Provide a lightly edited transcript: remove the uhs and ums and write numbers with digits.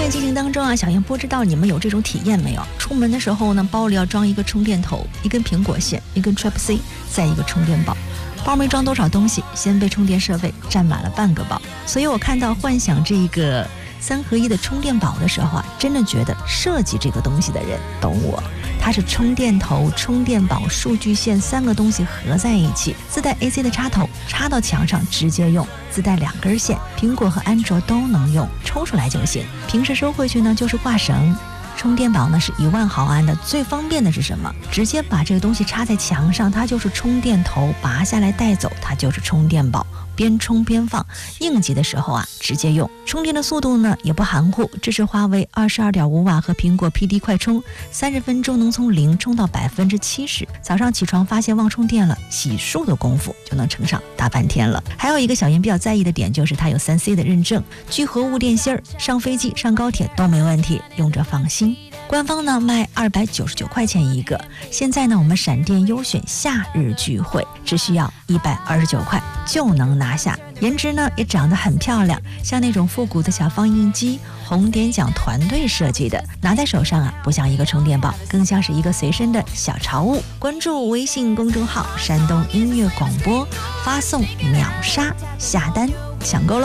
在进行当中啊，小燕不知道你们有这种体验没有？出门的时候呢，包里要装一个充电头，一根苹果线，一根 Type-C， 再一个充电宝。包没装多少东西，先被充电设备占满了半个包。所以我看到幻想这个3合1的充电宝的时候啊，真的觉得设计这个东西的人懂我。它是充电头、充电宝、数据线3个东西合在一起，自带 AC 的插头，插到墙上直接用，自带2根线，苹果和安卓都能用，抽出来就行。平时收回去呢就是挂绳。充电宝呢是1万毫安的，最方便的是什么？直接把这个东西插在墙上，它就是充电头，拔下来带走，它就是充电宝，边充边放，应急的时候啊直接用。充电的速度呢也不含糊，支持华为22.5瓦和苹果 PD 快充，30分钟能从0充到70%。早上起床发现忘充电了，洗漱的功夫就能撑上大半天了。还有一个小燕比较在意的点就是它有3C 的认证，聚合物电芯儿，上飞机上高铁都没问题，用着放心。官方呢卖299块钱一个，现在呢我们闪电优选夏日聚会，只需要129块就能拿下。颜值呢也长得很漂亮，像那种复古的小放映机，红点奖团队设计的，拿在手上啊不像一个充电宝，更像是一个随身的小潮物。关注微信公众号山东音乐广播，发送秒杀下单抢购喽。